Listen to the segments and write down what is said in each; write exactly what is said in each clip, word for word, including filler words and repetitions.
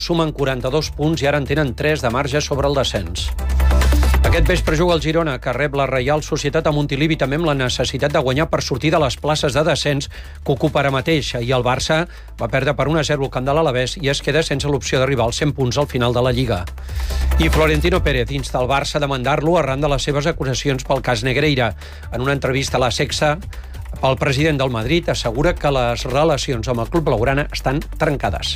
sumen quaranta-dos punts i ara en tenen tres de marge sobre el descens. Aquest vespre juga el Girona, que rep la Reial Societat a Montilivi, també amb la necessitat de guanyar per sortir de les places de descens que ocupa ara mateix. Ahir el Barça va perdre per un a zero al camp de l'Alavés i es queda sense l'opció d'arribar als cent punts al final de la Lliga. I Florentino Pérez insta el Barça a demandar-lo arran de les seves acusacions pel cas Negreira. En una entrevista a la Sexta, el president del Madrid assegura que les relacions amb el club blaugrana estan trencades.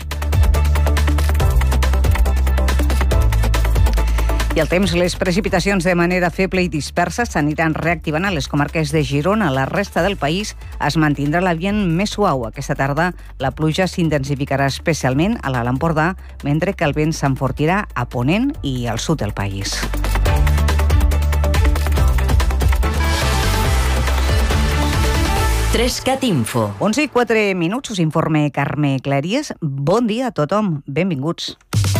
I el temps, les precipitacions de manera feble i dispersa s'aniran reactivant a les comarques de Girona. La resta del país es mantindrà l'ambient més suau. Aquesta tarda la pluja s'intensificarà especialment a l'Alt Empordà, mentre que el vent s'enfortirà a ponent i al sud del país. Trescat Info. onze i quatre minuts, us informe Carme Clèries. Bon dia a tothom, benvinguts.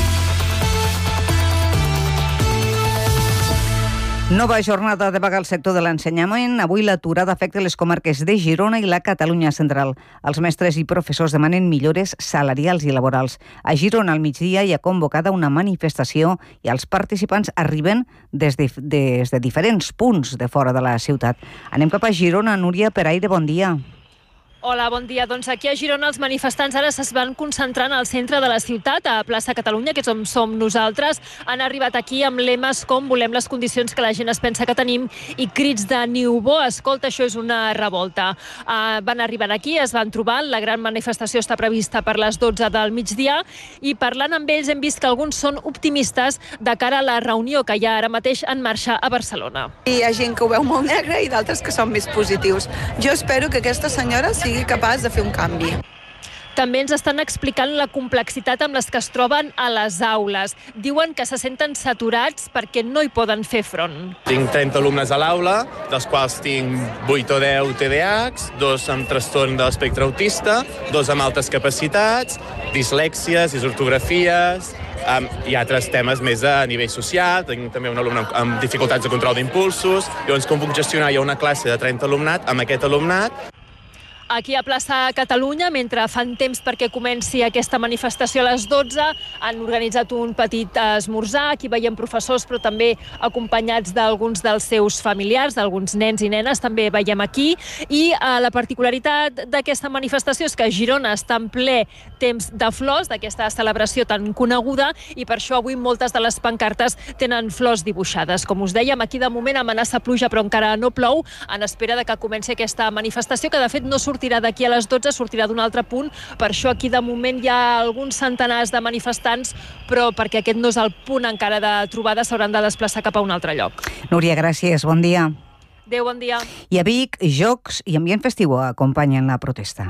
Nova jornada de vaga al sector de l'ensenyament. Avui l'aturada afecta les comarques de Girona i la Catalunya central. Els mestres i professors demanen millores salarials i laborals. A Girona al migdia hi ha convocada una manifestació i els participants arriben des de, des de diferents punts de fora de la ciutat. Anem cap a Girona. Núria Peraire, bon dia. Hola, bon dia. Doncs aquí a Girona els manifestants ara es van concentrant al centre de la ciutat, a Plaça Catalunya, que és on som nosaltres. Han arribat aquí amb lemes com volem les condicions que la gent es pensa que tenim i crits de Niubó. Escolta, això és una revolta. Uh, van arribar aquí, es van trobar, la gran manifestació està prevista per les dotze del migdia i parlant amb ells hem vist que alguns són optimistes de cara a la reunió que hi ha ara mateix en marxa a Barcelona. Hi ha gent que ho veu molt negre i d'altres que són més positius. Jo espero que aquesta senyora sigui capaç de fer un canvi. També ens estan explicant la complexitat amb les que es troben a les aules. Diuen que se senten saturats perquè no hi poden fer front. Tinc trenta alumnes a l'aula, dels quals tinc vuit o deu T D A Hs, dos amb trastorn de l'espectre autista, dos amb altes capacitats, dislèxies, disortografies, Um, hi ha altres temes més a nivell social, tinc també un alumne amb, amb dificultats de control d'impulsos. Llavors, com puc gestionar jo una classe de trenta alumnat amb aquest alumnat? Aquí a Plaça Catalunya, mentre fan temps perquè comenci aquesta manifestació a les dotze, han organitzat un petit esmorzar. Aquí veiem professors, però també acompanyats d'alguns dels seus familiars, d'alguns nens i nenes, també veiem aquí. I eh, la particularitat d'aquesta manifestació és que Girona està en ple temps de flors, d'aquesta celebració tan coneguda, i per això avui moltes de les pancartes tenen flors dibuixades. Com us dèiem, aquí de moment amenaça pluja, però encara no plou, en espera de que comenci aquesta manifestació, que de fet no surt sortirà d'aquí a les dotze, sortirà d'un altre punt. Per això aquí de moment hi ha alguns centenars de manifestants, però perquè aquest no és el punt encara de trobada, s'hauran de desplaçar cap a un altre lloc. Núria, gràcies. Bon dia. Adéu, bon dia. I a Vic, jocs i ambient festiu acompanyen la protesta.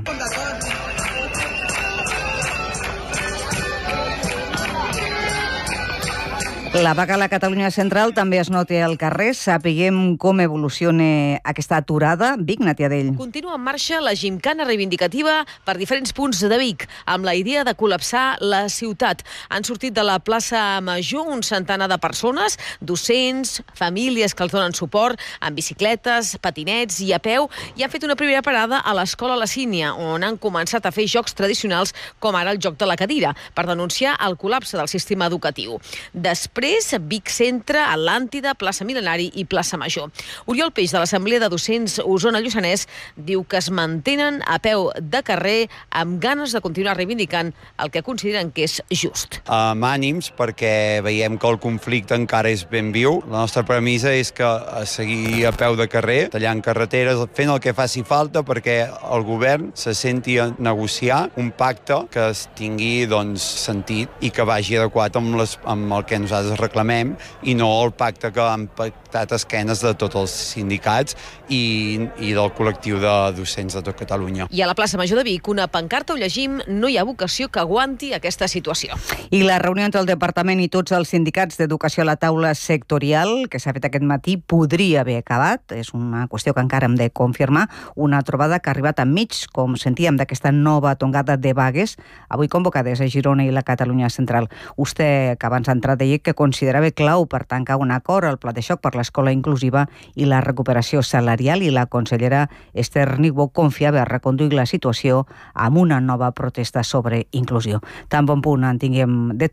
La vaga a la Catalunya central també es nota al carrer. Sapiguem com evoluciona aquesta aturada. Vic, Natiadell. Continua en marxa la gimcana reivindicativa per diferents punts de Vic, amb la idea de col·lapsar la ciutat. Han sortit de la plaça Major un centenar de persones, docents, famílies que els donen suport, amb bicicletes, patinets i a peu, i han fet una primera parada a l'Escola La Sínia, on han començat a fer jocs tradicionals, com ara el joc de la cadira, per denunciar el col·lapse del sistema educatiu. Després, Vic Centre, Atlàntida, Plaça Mil·lenari i Plaça Major. Oriol Peix, de l'Assemblea de Docents Osona-Lluçanès, diu que es mantenen a peu de carrer amb ganes de continuar reivindicant el que consideren que és just. Amb ànims, perquè veiem que el conflicte encara és ben viu. La nostra premissa és que seguir a peu de carrer, tallant carreteres, fent el que faci falta perquè el govern se senti a negociar un pacte que es tingui doncs, sentit i que vagi adequat amb, les, amb el que nosaltres reclamem i no el pacte que han pactat a esquenes de tots els sindicats i, i del col·lectiu de docents de tot Catalunya. I a la plaça Major de Vic, una pancarta on llegim no hi ha vocació que aguanti aquesta situació. I la reunió entre el Departament i tots els sindicats d'educació a la taula sectorial, que s'ha fet aquest matí, podria haver acabat. És una qüestió que encara hem de confirmar. Una trobada que ha arribat enmig, com sentíem, d'aquesta nova tongada de vagues, avui convocades a Girona i la Catalunya central. Vostè, que abans d'entrar, deia que considerava clau per tancar un acord al pla de xoc per l'escola inclusiva i la recuperació salarial, i la consellera Esther Niubó confiava a reconduir la situació amb una nova protesta sobre inclusió. Tan bon punt en tinguem de